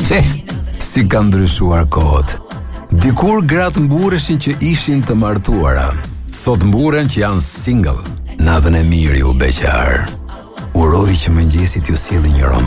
Si kanë ndryshuar kohët. Dikur gratë mbureshin që ishin të martuara. Sot mburen që janë single. Natën e mirë ju beqar. Uroj që mëngjesit ju sjellë një roman